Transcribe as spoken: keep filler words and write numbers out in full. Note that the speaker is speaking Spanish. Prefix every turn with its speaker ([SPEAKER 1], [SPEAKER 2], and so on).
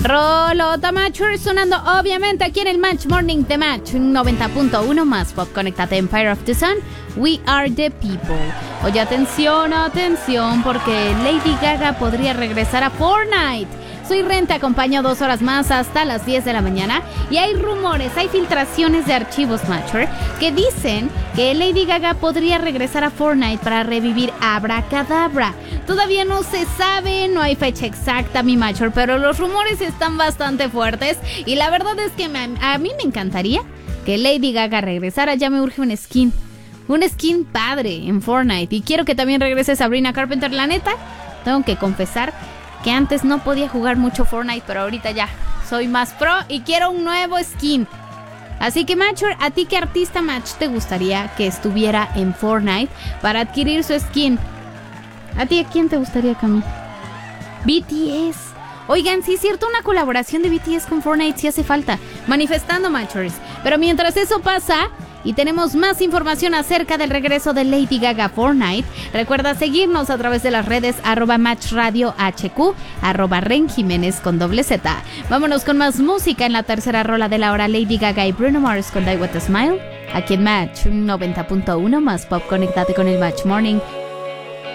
[SPEAKER 1] Rolota Matcher sonando obviamente aquí en el Match Morning de Match noventa punto uno más pop. Conéctate Empire of the Sun. We are the people. Oye, atención, atención, porque Lady Gaga podría regresar a Fortnite. Soy Ren, te acompaño dos horas más hasta las diez de la mañana. Y hay rumores, hay filtraciones de archivos Matcher que dicen que Lady Gaga podría regresar a Fortnite para revivir Abracadabra. Todavía no se sabe, no hay fecha exacta, mi Matcher, pero los rumores están bastante fuertes. Y la verdad es que me, a mí me encantaría que Lady Gaga regresara. Ya me urge un skin, un skin padre en Fortnite. Y quiero que también regrese Sabrina Carpenter. La neta, tengo que confesar que antes no podía jugar mucho Fortnite, pero ahorita ya soy más pro y quiero un nuevo skin. Así que Matcher, ¿a ti qué artista Match te gustaría que estuviera en Fortnite para adquirir su skin? ¿A ti a quién te gustaría, Cami? B T S. Oigan, sí es cierto, una colaboración de B T S con Fortnite sí hace falta. Manifestando, Matchers. Pero mientras eso pasa y tenemos más información acerca del regreso de Lady Gaga a Fortnite, recuerda seguirnos a través de las redes arroba Match Radio H Q, arroba Ren Jiménez con doble Z. Vámonos con más música en la tercera rola de la hora. Lady Gaga y Bruno Mars con Die With A Smile. Aquí en Match noventa punto uno más pop. Conéctate con el Match Morning